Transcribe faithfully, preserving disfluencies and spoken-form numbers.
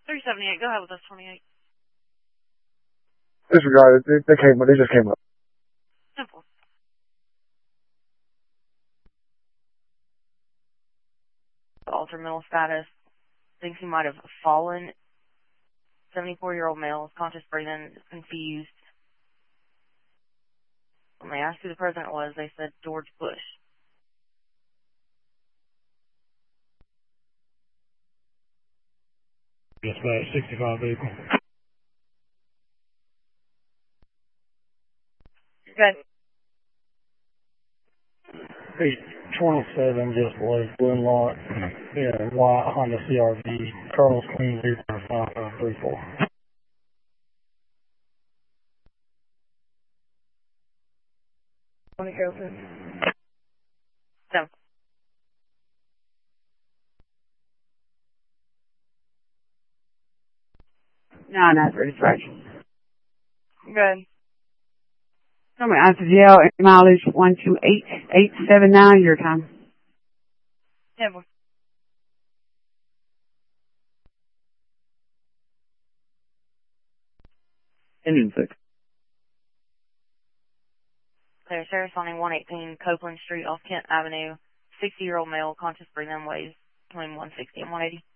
three seventy-eight, go ahead with us, twenty-eight. Disregard it. They, they came up. They just came up. Simple. Altered mental status. Thinks he might have fallen. seventy-four-year-old male, conscious breathing, confused. When they asked who the president was, they said George Bush. Dispatch sixty-five vehicle. Good. eight twenty-seven, just late, Glenlock, yeah, white Honda C R V, Carlos Queen, zero five five three four. Want to go for No. No, not for distraction. Good. Come on, answer G L, mileage one two eight eight seven nine, your time. Yeah, boy. Engine six. Clear, Sarah Sonny, one eighteen, Copeland Street off Kent Avenue. sixty-year-old male, conscious breathing, weighs between one sixty and one eighty.